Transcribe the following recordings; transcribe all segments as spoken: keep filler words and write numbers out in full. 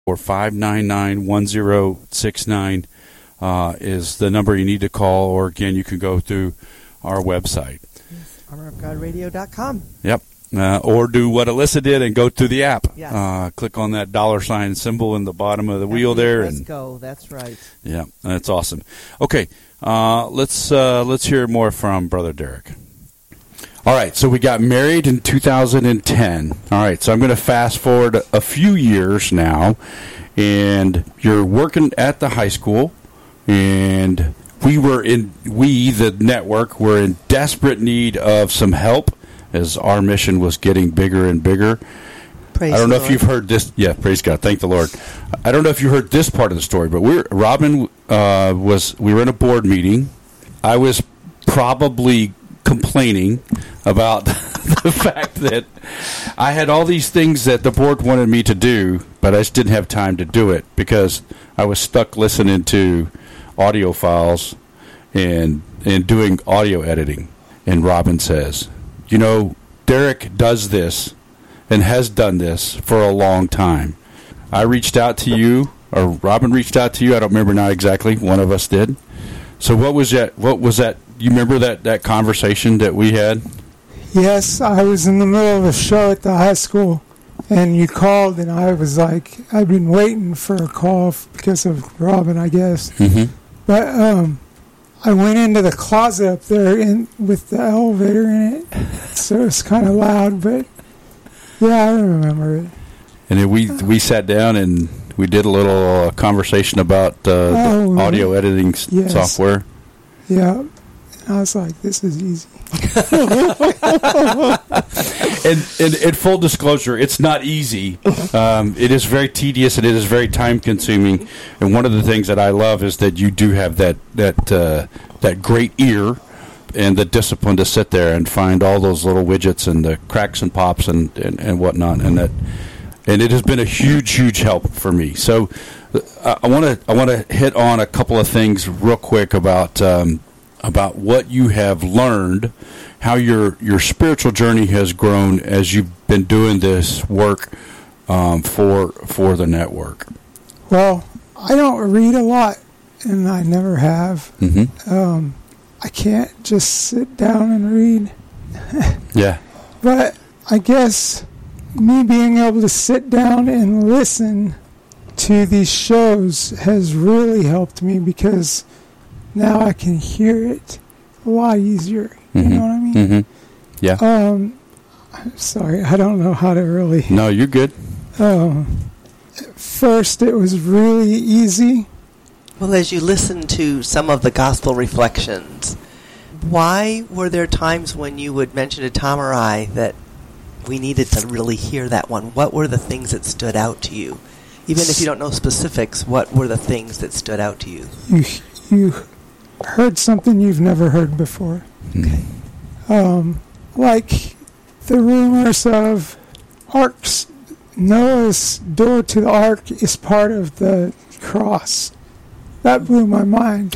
or five nine nine, one zero six nine uh, is the number you need to call, or again, you can go through our website. Yes, armor of god radio dot com. Yep. Uh, or do what Alyssa did and go to the app. Yes. Uh, click on that dollar sign symbol in the bottom of the wheel there. Let's and go. That's right. Yeah, that's awesome. Okay, uh, let's uh, let's hear more from Brother Derek. All right, so we got married in two thousand ten. All right, so I'm going to fast forward a few years now, and you're working at the high school, and we were in we the network were in desperate need of some help, as our mission was getting bigger and bigger. Praise I don't know the if you've heard this. Yeah, praise God. Thank the Lord. I don't know if you heard this part of the story, but we're Robin uh, was. We were in a board meeting. I was probably complaining about the fact that I had all these things that the board wanted me to do, but I just didn't have time to do it because I was stuck listening to audio files and and doing audio editing. And Robin says, you know, Derek does this and has done this for a long time. I reached out to you, or Robin reached out to you. I don't remember now exactly. One of us did. So what was that? What was that? You remember that, that conversation that we had? Yes, I was in the middle of a show at the high school, and you called, and I was like, I've been waiting for a call f- because of Robin, I guess. Mm-hmm. But um, I went into the closet up there in, with the elevator in it, so it's kind of loud, but yeah, I remember it. And then we we sat down and we did a little uh, conversation about uh, Oh, the audio editing s- yes. software. Yeah, and I was like, this is easy. And, and, and full disclosure, it's not easy. Um, it is very tedious and it is very time consuming. And one of the things that I love is that you do have that that uh, that great ear and the discipline to sit there and find all those little widgets and the cracks and pops and, and, and whatnot. And that and it has been a huge, huge help for me. So uh, I want to I want to hit on a couple of things real quick about um, about what you have learned, how your your spiritual journey has grown as you've been doing this work um, for for the network. Well, I don't read a lot, and I never have. Mm-hmm. Um, I can't just sit down and read. Yeah. But I guess me being able to sit down and listen to these shows has really helped me because now I can hear it a lot easier. Mm-hmm. You know what I mean? Mm-hmm. Yeah. Um, I'm sorry, I don't know how to really. No, you're good. Um, at first, it was really easy. Well, as you listen to some of the gospel reflections, why were there times when you would mention to Tom or I that we needed to really hear that one? What were the things that stood out to you? Even if you don't know specifics, what were the things that stood out to you? You you heard something you've never heard before. Okay. Um, like the rumors of arks. Noah's door to the ark is part of the cross. That blew my mind.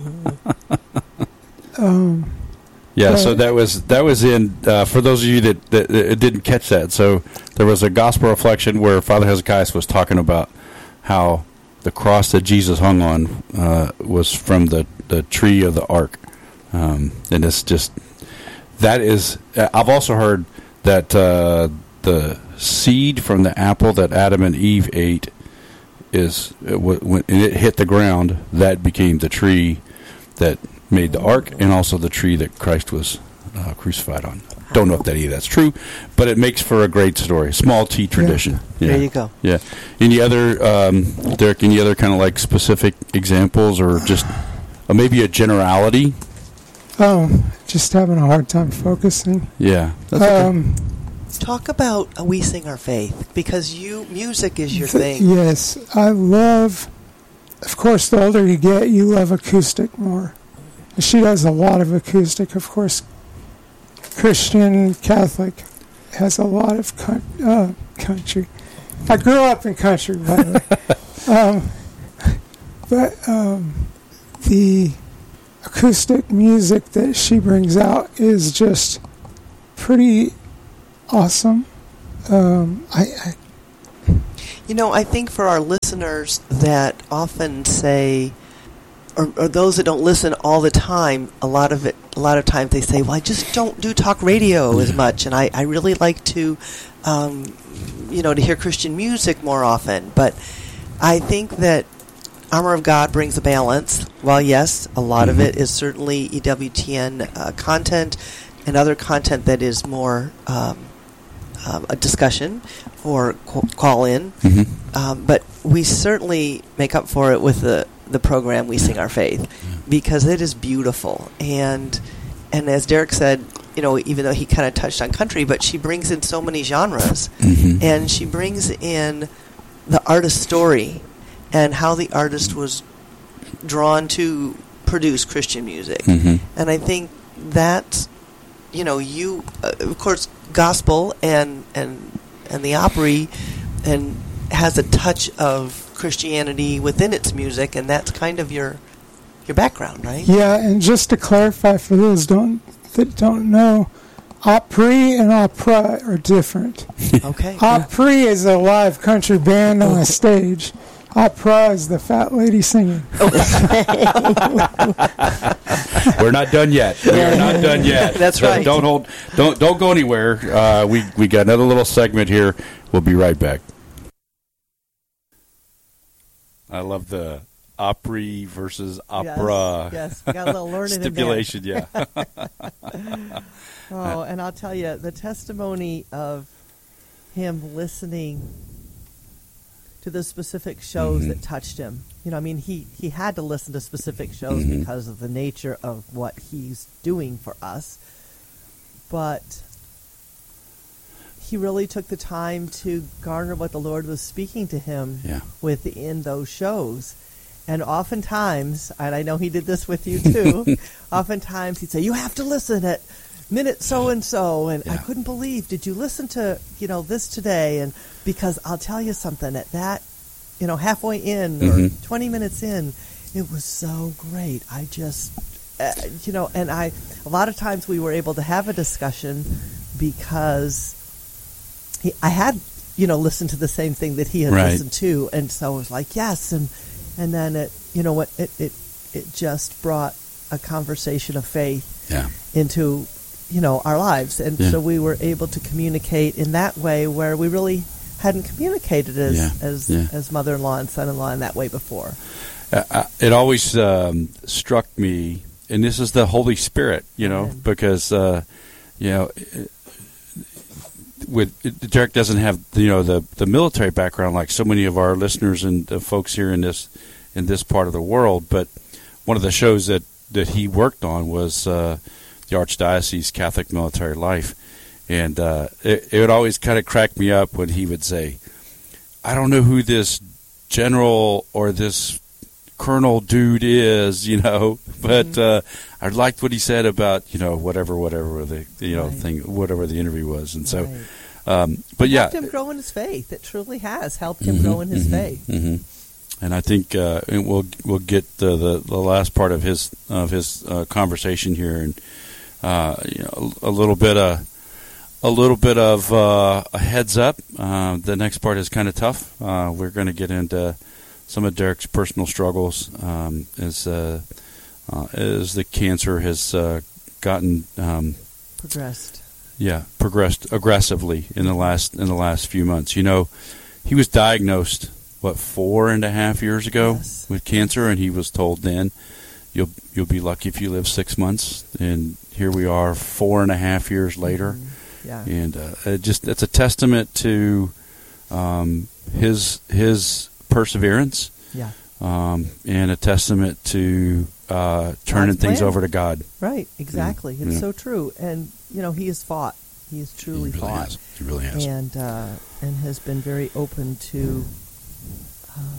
um, Yeah, so that was that was in uh, for those of you that, that, that didn't catch that. So there was a gospel reflection where Father Hezekiah was talking about how the cross that Jesus hung on uh, was from the, the tree of the ark, um, and it's just that is. I've also heard that uh, the seed from the apple that Adam and Eve ate is when it hit the ground, that became the tree that made the ark, and also the tree that Christ was uh, crucified on. Don't know if that any of that's true, but it makes for a great story. Small T tradition. Yeah. Yeah. There you go. Yeah. Any other, um, Derek? Any other kind of like specific examples, or just uh, maybe a generality? Oh, just having a hard time focusing. Yeah. That's okay. Um, Talk about uh, We Sing Our Faith, because you music is your th- thing. Yes, I love. Of course, the older you get, you love acoustic more. She does a lot of acoustic. Of course, Christian Catholic has a lot of con- uh, country. I grew up in country, by the way. Um, but um, the acoustic music that she brings out is just pretty awesome. Um, I, I You know, I think for our listeners that often say, or, or those that don't listen all the time, a lot of it, a lot of times they say, "Well, I just don't do talk radio as much, and I, I really like to, um, you know, to hear Christian music more often." But I think that Armor of God brings a balance. While yes, a lot mm-hmm. of it is certainly E W T N uh, content and other content that is more um, um, a discussion or c- call in, mm-hmm. um, but we certainly make up for it with the the program We Sing Our Faith, because it is beautiful. And and as Derek said, you know, even though he kind of touched on country, but she brings in so many genres, mm-hmm. and she brings in the artist's story and how the artist was drawn to produce Christian music. Mm-hmm. And I think that, you know, you, uh, of course, gospel and and and the Opry and has a touch of Christianity within its music, and that's kind of your your background, right? Yeah, and just to clarify for those don't that don't know, Opry and opera are different. Okay. Opry is a live country band on a stage. Opera is the fat lady singing. We're not done yet. We are not done yet. That's so right. Don't hold. Don't don't go anywhere. Uh, we we got another little segment here. We'll be right back. I love the Opry versus opera. Yes, yes. We got a little learning stipulation. In there. Yeah. Oh, and I'll tell you, the testimony of him listening to the specific shows mm-hmm. that touched him. You know, I mean, he, he had to listen to specific shows mm-hmm. because of the nature of what he's doing for us. But he really took the time to garner what the Lord was speaking to him yeah. within those shows. And oftentimes, and I know he did this with you too, oftentimes he'd say, "You have to listen at minute so-and-so," and yeah. I couldn't believe, did you listen to, you know, this today? And because I'll tell you something, at that, you know, halfway in mm-hmm. or twenty minutes in, it was so great. I just, uh, you know, and I, a lot of times we were able to have a discussion because he, I had, you know, listened to the same thing that he had right. listened to, and so I was like, yes, and and then it, you know what, it it it just brought a conversation of faith yeah. into, you know, our lives, and yeah. so we were able to communicate in that way where we really hadn't communicated as yeah. as yeah. as mother-in-law and son-in-law in that way before. Uh, it always um, struck me, and this is the Holy Spirit, you know, Amen. because uh, you know. With Derek doesn't have, you know, the, the military background like so many of our listeners and the folks here in this in this part of the world. But one of the shows that, that he worked on was uh, the Archdiocese Catholic Military Life, and uh, it, it would always kind of crack me up when he would say, "I don't know who this general or this colonel dude is, you know, but mm-hmm. uh, I liked what he said about, you know, whatever, whatever the you know right. thing, whatever the interview was." And so, right. um, but it yeah, helped him grow in his faith. It truly has helped him mm-hmm, grow in his mm-hmm, faith. Mm-hmm. And I think uh, and we'll we'll get the, the the last part of his of his uh, conversation here, and uh, you know, a, a little bit of a little bit of uh, a heads up. Uh, the next part is kind of tough. Uh, we're going to get into some of Derek's personal struggles um, as uh, uh, as the cancer has uh, gotten um, progressed. Yeah, progressed aggressively in the last in the last few months. You know, he was diagnosed what four and a half years ago yes. with cancer, and he was told then you'll you'll be lucky if you live six months. And here we are, four and a half years later. Mm-hmm. Yeah, and uh, it just it's a testament to um, his his. perseverance, yeah, um, and a testament to uh, turning God's things plan. over to God. Right, exactly. Yeah. It's yeah. so true. And you know, he has fought. He has truly he really fought. Has. He really has, and uh, and has been very open to um,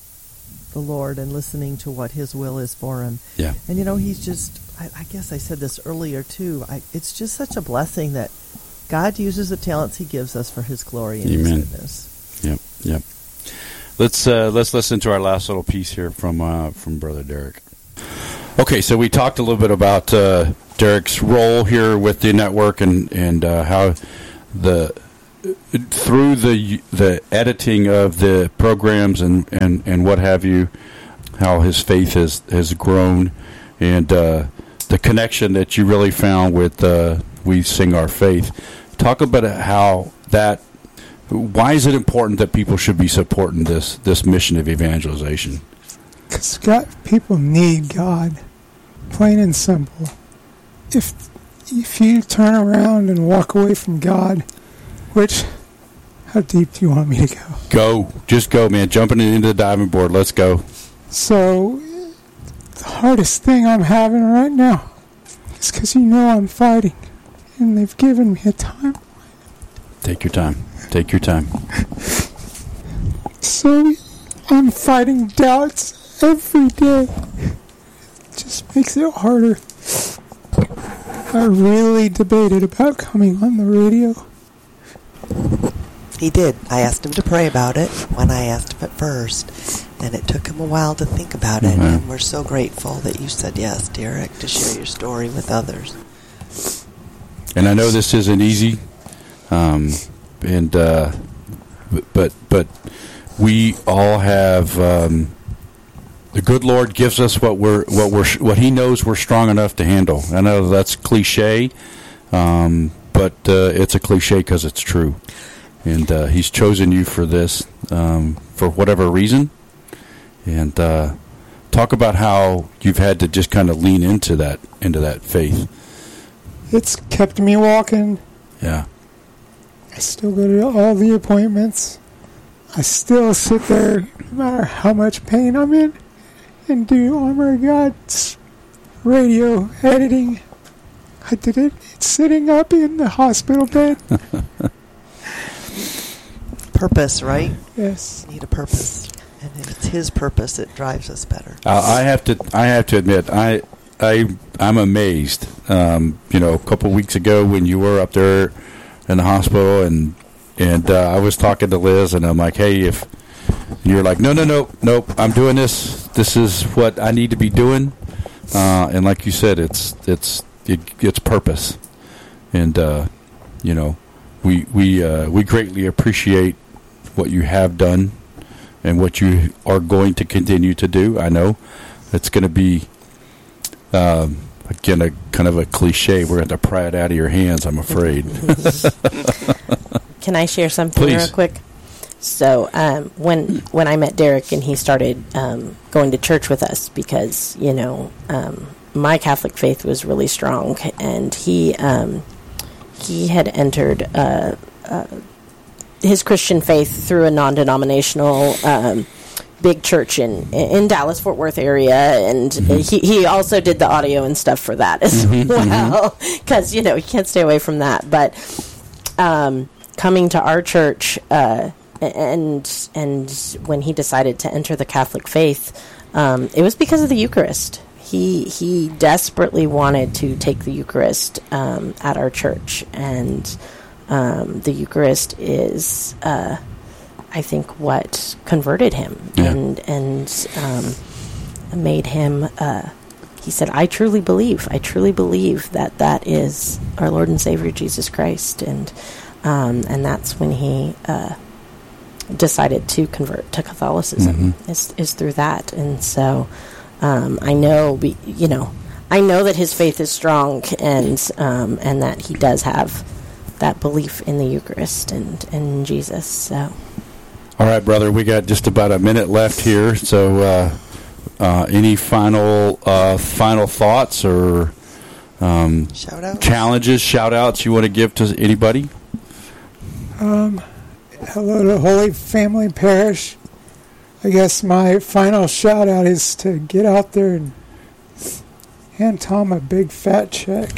the Lord and listening to what His will is for him. Yeah, and you know, he's just. I, I guess I said this earlier too. I, it's just such a blessing that God uses the talents He gives us for His glory and Amen. His goodness. Yep, yep. Let's uh, let's listen to our last little piece here from uh, from Brother Derek. Okay, so we talked a little bit about uh, Derek's role here with the network and and uh, how the through the the editing of the programs and, and, and what have you, how his faith has, has grown, and uh, the connection that you really found with uh, We Sing Our Faith. Talk about how that, why is it important that people should be supporting this, this mission of evangelization? Because God, people need God, plain and simple. If if you turn around and walk away from God, which, how deep do you want me to go? Go. Just go, man. Jumping into the diving board. Let's go. So, the hardest thing I'm having right now is because you know I'm fighting, and they've given me a time. Take your time. Take your time. So, I'm fighting doubts every day. It just makes it harder. I really debated about coming on the radio. He did. I asked him to pray about it when I asked him at first, and it took him a while to think about it, mm-hmm. and we're so grateful that you said yes, Derek, to share your story with others. And I know this isn't easy, um, and uh, but but we all have um, the good Lord gives us what we're what we're what He knows we're strong enough to handle. I know that's cliche, um, but uh, it's a cliche because it's true. And uh, He's chosen you for this, um, for whatever reason. And uh, talk about how you've had to just kind of lean into that, into that faith. It's kept me walking. Yeah. I still go to all the appointments. I still sit there, no matter how much pain I'm in, and do Armor of God's radio editing. I did it sitting up in the hospital bed. Purpose, right? Yes. Need a purpose, and if it's His purpose, it drives us better. Uh, I have to. I have to admit, I, I, I'm amazed. Um, you know, a couple weeks ago when you were up there in the hospital, and and uh, I was talking to Liz, and I'm like, "Hey, if," and you're like, "No, no, no, nope. I'm doing this. This is what I need to be doing." Uh, and like you said, it's it's it, it's purpose, and uh, you know, we we uh, we greatly appreciate what you have done and what you are going to continue to do. I know it's going to be, um, again, a kind of a cliche. We're going to pry it out of your hands, I'm afraid. Can I share something Please. real quick? So um, when when I met Derek and he started um, going to church with us, because, you know, um, my Catholic faith was really strong, and he um, he had entered uh, uh, his Christian faith through a non-denominational um, big church in in Dallas Fort Worth area, and mm-hmm. he he also did the audio and stuff for that as mm-hmm, well, because mm-hmm. you know you can't stay away from that. But um, coming to our church, uh, and and when he decided to enter the Catholic faith, um, it was because of the Eucharist. He he desperately wanted to take the Eucharist um, at our church, and um, the Eucharist is, uh, I think, what converted him yeah. and and um, made him. Uh, he said, "I truly believe. I truly believe that that is our Lord and Savior Jesus Christ," and um, and that's when he uh, decided to convert to Catholicism. Mm-hmm. Is is through that, and so. Um, I know, we, you know, I know that his faith is strong, and um, and that he does have that belief in the Eucharist and in Jesus. So, all right, brother, we got just about a minute left here. So, uh, uh, any final uh, final thoughts or um, shout outs? challenges, shout outs you want to give to anybody? Um, hello to Holy Family Parish. I guess my final shout out is to get out there and hand Tom a big fat check.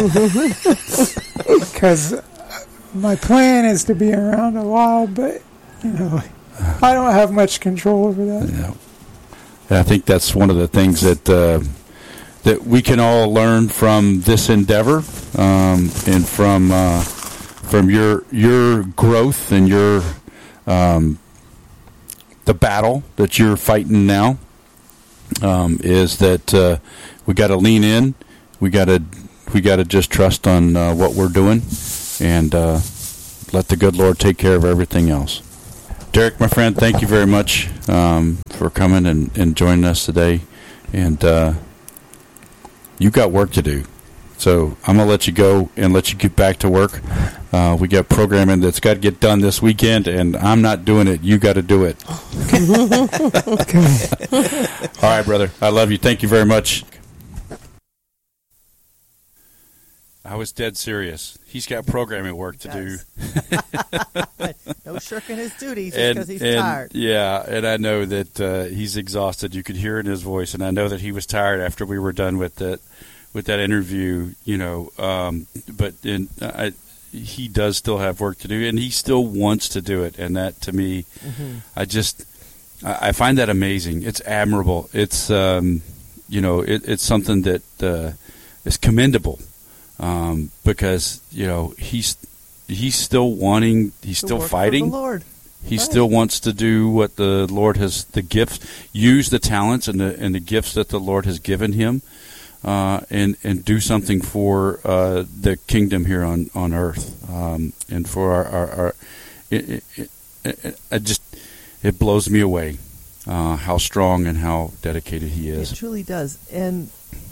Because my plan is to be around a while, but, you know, I don't have much control over that. Yeah. And I think that's one of the things that uh, that we can all learn from this endeavor, um, and from uh, from your your growth and your um the battle that you're fighting now, um, is that uh, we got to lean in. We got to we got to just trust on uh, what we're doing, and uh, let the good Lord take care of everything else. Derek, my friend, thank you very much um, for coming and, and joining us today. And uh, you got work to do. So I'm going to let you go and let you get back to work. Uh, we got programming that's got to get done this weekend, and I'm not doing it. You got to do it. All right, brother. I love you. Thank you very much. I was dead serious. He's got programming work to do. No shirking his duties and, because he's and, tired. Yeah, and I know that uh, he's exhausted. You could hear it in his voice, and I know that he was tired after we were done with that with that interview. You know, um, but in, I, he does still have work to do, and he still wants to do it. And that, to me, mm-hmm. I just I, I find that amazing. It's admirable. It's um, you know, it, it's something that uh, is commendable. Um, because you know he's he's still wanting, he's to still work fighting. For the Lord. He right. still wants to do what the Lord has, the gifts, use the talents and the and the gifts that the Lord has given him, uh, and and do something for uh, the kingdom here on on earth, um, and for our our. our it, it, it, it just it blows me away uh, how strong and how dedicated he is. It truly does, and.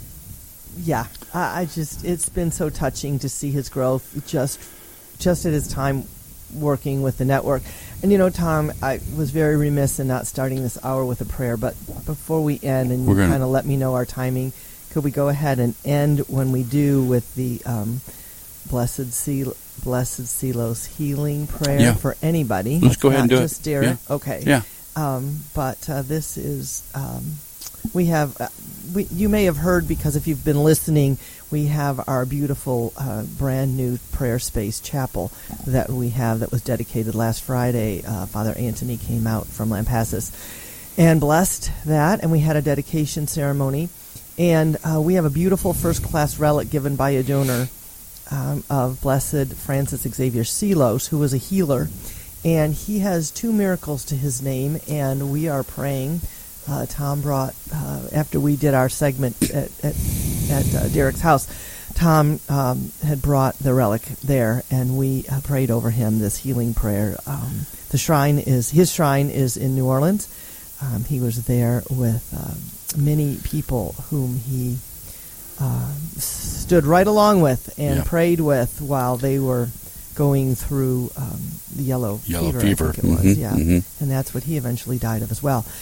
Yeah, I, I just, it's been so touching to see his growth just just at his time working with the network. And, you know, Tom, I was very remiss in not starting this hour with a prayer, but before we end, and you kind of let me know our timing, could we go ahead and end when we do with the um, Blessed Sil- Blessed Silos healing prayer yeah. for anybody? Let's go ahead and do just it. Derek. Yeah. Okay. Yeah. Um, but uh, this is... Um, We have, uh, we, you may have heard, because if you've been listening, we have our beautiful uh, brand new prayer space chapel that we have that was dedicated last Friday. Uh, Father Anthony came out from Lampasas and blessed that, and we had a dedication ceremony. And uh, we have a beautiful first-class relic given by a donor um, of Blessed Francis Xavier Silos, who was a healer. And he has two miracles to his name, and we are praying. Uh, Tom brought, uh, after we did our segment at, at, at uh, Derek's house, Tom um, had brought the relic there, and we uh, prayed over him this healing prayer. Um, the shrine is, his shrine is in New Orleans. Um, he was there with um, many people whom he uh, stood right along with and yeah. prayed with while they were going through um, the yellow, yellow fever, fever. I think it mm-hmm, was, yeah. Mm-hmm. And that's what he eventually died of as well.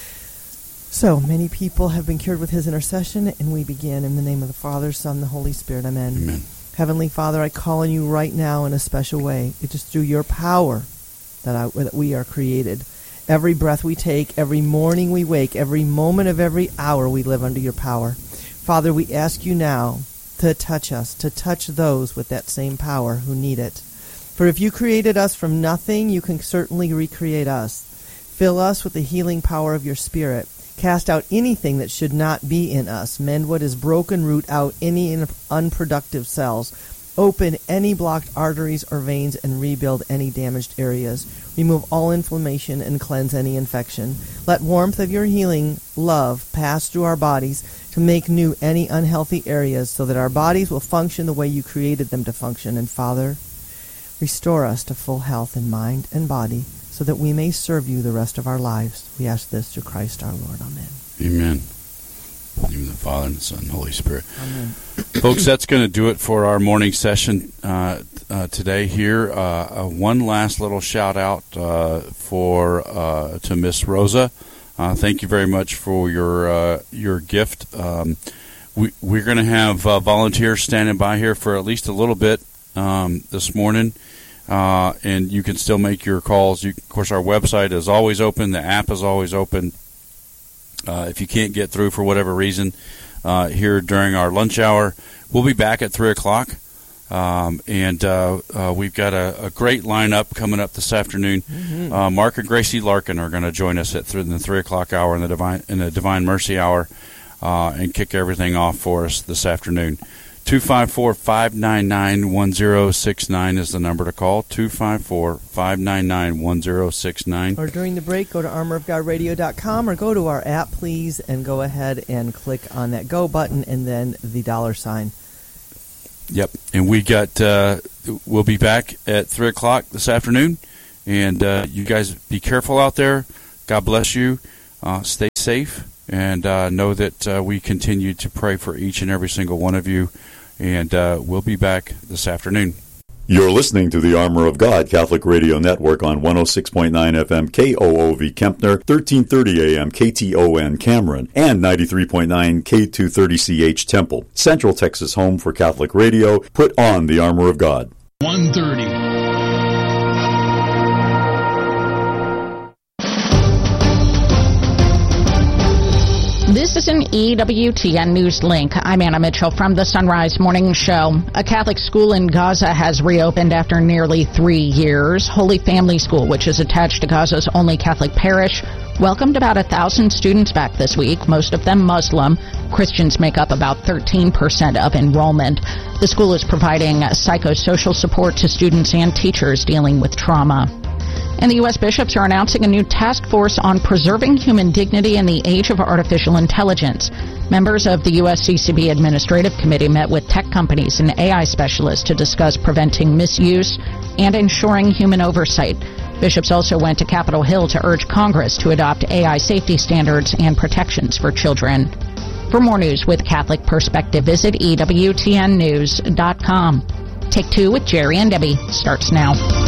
So many people have been cured with his intercession, and we begin in the name of the Father, Son, the Holy Spirit. Amen. Amen. Heavenly Father, I call on you right now in a special way. It is through your power that, I, that we are created. Every breath we take, every morning we wake, every moment of every hour we live under your power. Father, we ask you now to touch us, to touch those with that same power who need it. For if you created us from nothing, you can certainly recreate us. Fill us with the healing power of your Spirit. Cast out anything that should not be in us. Mend what is broken. Root out any unproductive cells. Open any blocked arteries or veins and rebuild any damaged areas. Remove all inflammation and cleanse any infection. Let warmth of your healing love pass through our bodies to make new any unhealthy areas so that our bodies will function the way you created them to function. And Father, restore us to full health in mind and body, so that we may serve you the rest of our lives. We ask this through Christ our Lord. Amen. Amen. In the name of the Father, and the Son, and the Holy Spirit. Amen. Folks, that's going to do it for our morning session uh, uh, today here. Uh, uh, one last little shout-out uh, for uh, to Miss Rosa. Uh, thank you very much for your uh, your gift. Um, we, we're going to have uh, volunteers standing by here for at least a little bit um, this morning. Uh, and you can still make your calls. You, of course, our website is always open. The app is always open. Uh, if you can't get through for whatever reason uh, here during our lunch hour, we'll be back at three o'clock. Um, and uh, uh, we've got a, a great lineup coming up this afternoon. Mm-hmm. Uh, Mark and Gracie Larkin are going to join us at th- in the three o'clock hour in the Divine, in the Divine Mercy Hour uh, and kick everything off for us this afternoon. two five four, five nine nine, one zero six nine is the number to call. two five four, five nine nine, one zero six nine. Or during the break, go to armor of god radio dot com or go to our app, please, and go ahead and click on that go button and then the dollar sign. Yep. And we got, uh, we'll be back at three o'clock this afternoon. And uh, you guys be careful out there. God bless you. Uh, stay safe. And uh, know that uh, we continue to pray for each and every single one of you. And uh, we'll be back this afternoon. You're listening to the Armor of God Catholic Radio Network on one oh six point nine F M K O O V Kempner, thirteen thirty A M K T O N Cameron, and ninety-three point nine K two thirty C H Temple. Central Texas home for Catholic radio. Put on the Armor of God. one thirty. This is an E W T N News Link. I'm Anna Mitchell from the Sunrise Morning Show. A Catholic school in Gaza has reopened after nearly three years. Holy Family School, which is attached to Gaza's only Catholic parish, welcomed about a thousand students back this week, most of them Muslim. Christians make up about thirteen percent of enrollment. The school is providing psychosocial support to students and teachers dealing with trauma. And the U S bishops are announcing a new task force on preserving human dignity in the age of artificial intelligence. Members of the U S C C B Administrative Committee met with tech companies and A I specialists to discuss preventing misuse and ensuring human oversight. Bishops also went to Capitol Hill to urge Congress to adopt A I safety standards and protections for children. For more news with Catholic Perspective, visit E W T N news dot com. Take Two with Jerry and Debbie starts now.